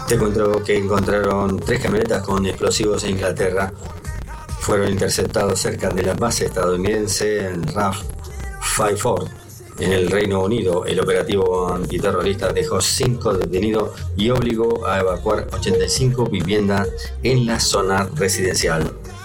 Te cuento que encontraron 3 camionetas con explosivos en Inglaterra. Fueron interceptados cerca de la base estadounidense en Rough Fairford, en el Reino Unido. El operativo antiterrorista dejó 5 detenidos y obligó a evacuar 85 viviendas en la zona residencial.